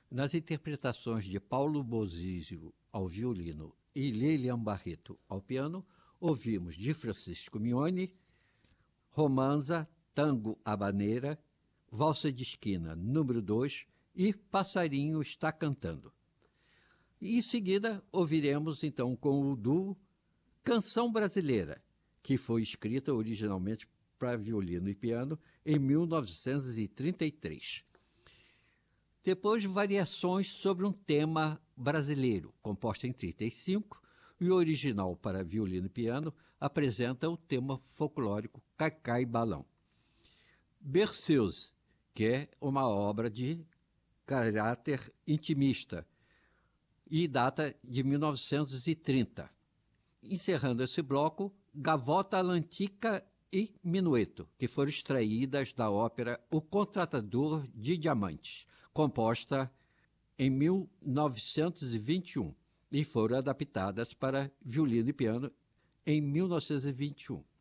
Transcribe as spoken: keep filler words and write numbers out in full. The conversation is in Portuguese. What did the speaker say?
Nas interpretações de Paulo Bozizio ao violino e Lilian Barreto ao piano, ouvimos de Francisco Mione, Romanza, Tango Habanera, Valsa de Esquina número dois e Passarinho Está Cantando. E em seguida ouviremos então com o duo Canção Brasileira, que foi escrita originalmente para violino e piano em mil novecentos e trinta e três. Depois, variações sobre um tema brasileiro, composto em trinta e cinco, e o original para violino e piano apresenta o tema folclórico Cai-Cai Balão. Berceuse, que é uma obra de caráter intimista e data de mil novecentos e trinta. Encerrando esse bloco, Gavota Atlântica e Minueto, que foram extraídas da ópera O Contratador de Diamantes, composta em mil novecentos e vinte e um, e foram adaptadas para violino e piano em mil novecentos e vinte e um.